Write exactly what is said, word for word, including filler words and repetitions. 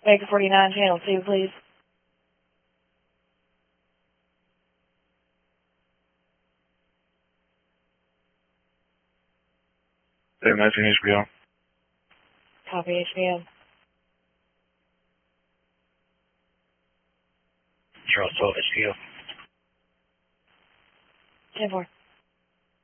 Baker forty-nine, channel two, please. seven nineteen H B O. Copy, H B O. Charles twelve H B O. ten four.